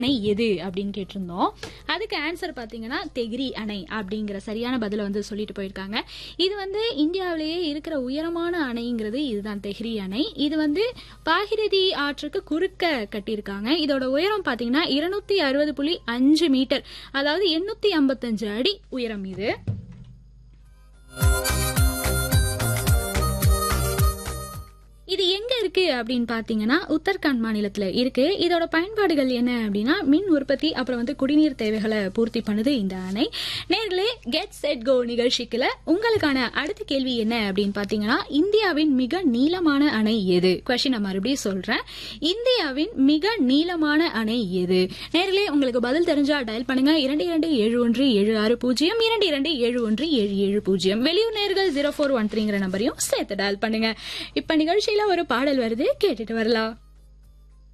அணை எது அப்படின்னு கேட்டிருந்தோம். அதுக்கு ஆன்சர் பாத்தீங்கன்னா தெஹ்ரி அணை அப்படிங்கிற சரியான பதில சொல்லிட்டு போயிருக்காங்க. இது இந்தியாவிலேயே இருக்கிற உயரமான அணைங்கிறது இதுதான் தெஹ்ரி அணை. இது பாகிரதி ஆற்றுக்கு குறுக்க கட்டியிருக்காங்க. இதோட உயரம் பாத்தீங்கன்னா 260.5 மீட்டர், அதாவது 855 அடி உயரம். இது எங்க இருக்கு அப்படின்னு பாத்தீங்கன்னா உத்தரகாண்ட் மாநிலத்துல இருக்கு. இதோட பயன்பாடுகள் என்ன அப்படின்னா மின் உற்பத்தி, அப்புறம் குடிநீர் தேவைகளை பூர்த்தி பண்ணுது இந்த அணை. நேர்களே, கெட் செட் கோ நிகழ்ச்சிக்குல உங்களுக்கான அடுத்த கேள்வி என்ன அப்படின்னு பாத்தீங்கன்னா இந்தியாவின் மிக நீளமான அணை எது? கொஸ்டின் நான் மறுபடியும் சொல்றேன். இந்தியாவின் மிக நீளமான அணை எது? நேர்களே, உங்களுக்கு பதில் தெரிஞ்சா டயல் பண்ணுங்க 227176 227177. வெளியூர் நேர்கள் 0413 நம்பரையும் சேர்த்து டயல் பண்ணுங்க. இப்ப நிகழ்ச்சியில ஒரு பாடல் வருது, கேட்டுட்டு வரலாம்.